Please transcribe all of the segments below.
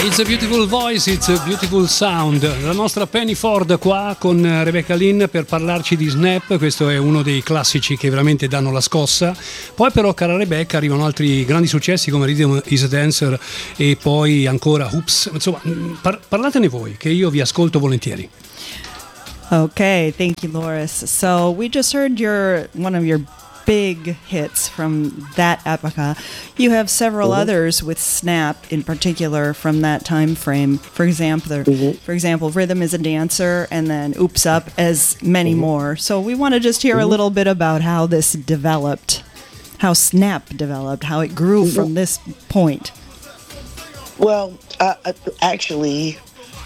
It's a beautiful voice, it's a beautiful sound. La nostra Penny Ford qua con Rebecca Lynn per parlarci di Snap. Questo è uno dei classici che veramente danno la scossa. Poi però, cara Rebecca, arrivano altri grandi successi come Rhythm is a Dancer e poi ancora Hoops. Insomma, parlatene voi che io vi ascolto volentieri. Okay, thank you, Loris. So we just heard one of your big hits from that epocha. You have several others with Snap in particular from that time frame. For example, Rhythm is a Dancer, and then Oops Up, as many more. So we want to just hear a little bit about how this developed, how Snap developed, how it grew from this point. Well, actually,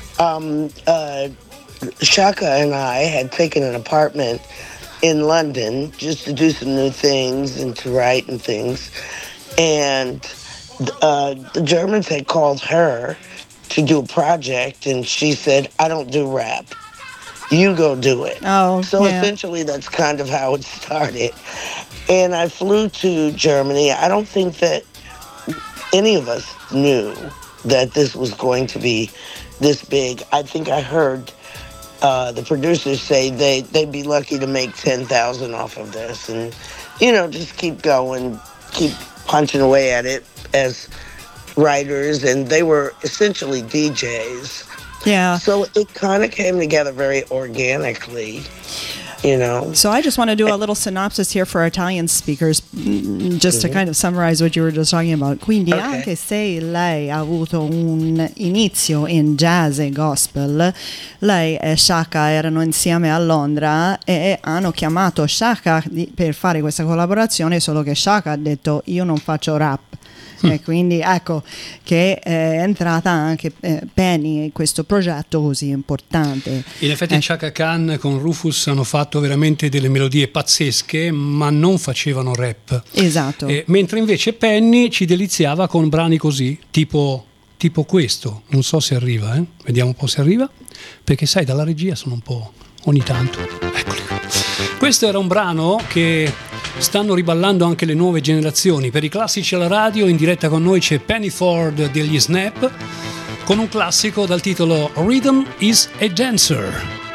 Shaka and I had taken an apartment in London just to do some new things and to write and things. And the Germans had called her to do a project, and she said, I don't do rap. You go do it. Oh, so yeah. Essentially, that's kind of how it started. And I flew to Germany. I don't think that any of us knew that this was going to be this big. I think I heard the producers say they'd be lucky to make 10,000 off of this, and just keep going, keep punching away at it as writers, and they were essentially DJs. Yeah. So it kind of came together very organically. So I just want to do a little synopsis here for Italian speakers, just to kind of summarize what you were just talking about. Quindi anche se lei ha avuto un inizio in jazz e gospel, lei e Shaka erano insieme a Londra e hanno chiamato Shaka per fare questa collaborazione, solo che Shaka ha detto io non faccio rap. E quindi ecco che è entrata anche Penny in questo progetto così importante. In effetti Chaka Khan con Rufus hanno fatto veramente delle melodie pazzesche, ma non facevano rap. Esatto. Mentre invece Penny ci deliziava con brani così, tipo questo. Non so se arriva, vediamo un po' se arriva, perché sai, dalla regia sono un po' ogni tanto. Eccoli qua. Questo era un brano che stanno riballando anche le nuove generazioni. Per i classici alla radio, in diretta con noi c'è Penny Ford degli Snap con un classico dal titolo Rhythm is a Dancer.